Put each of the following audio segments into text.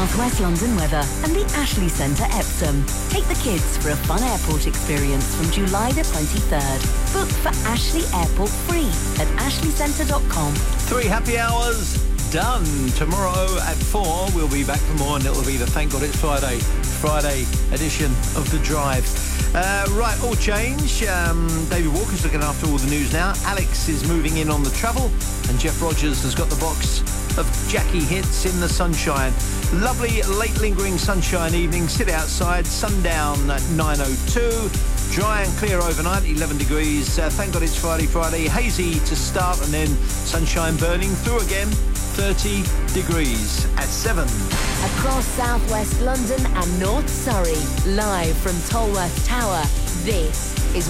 South West London weather and the Ashley Centre Epsom. Take the kids for a fun airport experience from July the 23rd. Book for Ashley Airport free at ashleycentre.com. 3 happy hours done. Tomorrow at 4 we'll be back for more, and it'll be the Thank God It's Friday edition of The Drive. Right, all change. David Walker's looking after all the news now. Alex is moving in on the travel, and Jeff Rogers has got the box of Jackie hits in the sunshine. Lovely late lingering sunshine evening. Sit outside, sundown at 9:02. Dry and clear overnight, 11 degrees. Thank God it's Friday. Hazy to start, and then sunshine burning through again. 30 degrees at 7. Across southwest London and North Surrey, live from Tolworth Tower, this is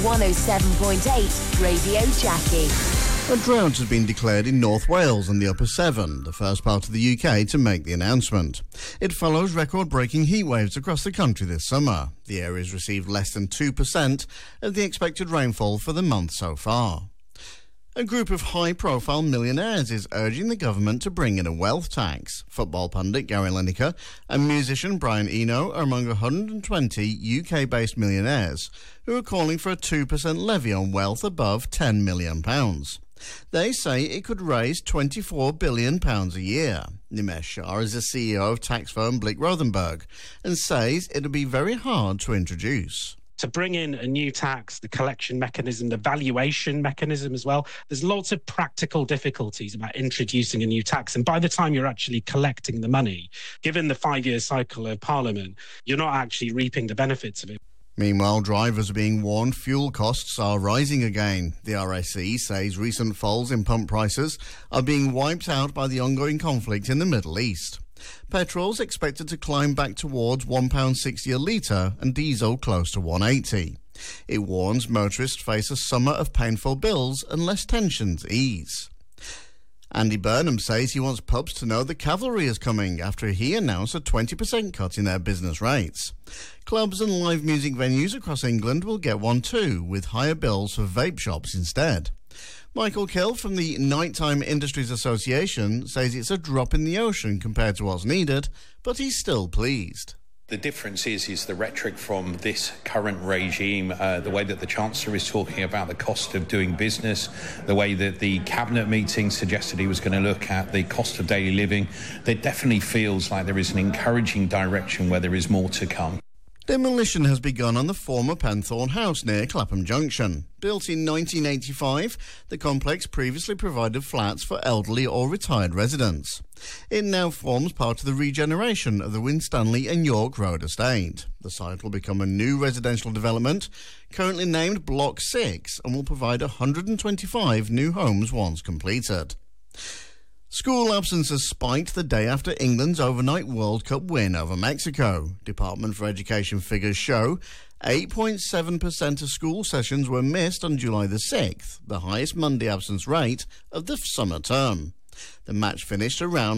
107.8 Radio Jackie. A drought has been declared in North Wales and the Upper Severn, the first part of the UK to make the announcement. It follows record-breaking heat waves across the country this summer. The area's received less than 2% of the expected rainfall for the month so far. A group of high-profile millionaires is urging the government to bring in a wealth tax. Football pundit Gary Lineker and musician Brian Eno are among 120 UK-based millionaires who are calling for a 2% levy on wealth above £10 million. They say it could raise £24 billion a year. Nimesh Shah is the CEO of tax firm Blick Rothenberg and says it'll be very hard to introduce. To bring in a new tax, the collection mechanism, the valuation mechanism as well, there's lots of practical difficulties about introducing a new tax. And by the time you're actually collecting the money, given the 5-year cycle of Parliament, you're not actually reaping the benefits of it. Meanwhile, drivers are being warned fuel costs are rising again. The RAC says recent falls in pump prices are being wiped out by the ongoing conflict in the Middle East. Petrol's expected to climb back towards £1.60 a litre and diesel close to £1.80. It warns motorists face a summer of painful bills unless tensions ease. Andy Burnham says he wants pubs to know the cavalry is coming after he announced a 20% cut in their business rates. Clubs and live music venues across England will get one too, with higher bills for vape shops instead. Michael Kill from the Nighttime Industries Association says it's a drop in the ocean compared to what's needed, but he's still pleased. The difference is the rhetoric from this current regime, the way that the Chancellor is talking about the cost of doing business, the way that the Cabinet meeting suggested he was going to look at the cost of daily living. There definitely feels like there is an encouraging direction where there is more to come. Demolition has begun on the former Penthorne House near Clapham Junction. Built in 1985, the complex previously provided flats for elderly or retired residents. It now forms part of the regeneration of the Winstanley and York Road estate. The site will become a new residential development, currently named Block 6, and will provide 125 new homes once completed. School absences spiked the day after England's overnight World Cup win over Mexico. Department for Education figures show 8.7% of school sessions were missed on July the 6th, the highest Monday absence rate of the summer term. The match finished around